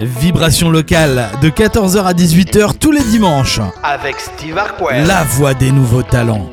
Vibration locale de 14h à 18h tous les dimanches. Avec Steve Arquel. La voix des nouveaux talents.